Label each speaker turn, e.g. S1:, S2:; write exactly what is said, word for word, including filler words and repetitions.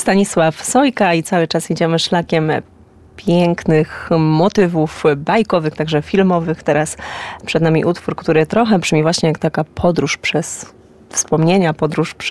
S1: Stanisław Sojka i cały czas idziemy szlakiem pięknych motywów bajkowych, także filmowych. Teraz przed nami utwór, który trochę brzmi właśnie jak taka podróż przez wspomnienia, podróż przez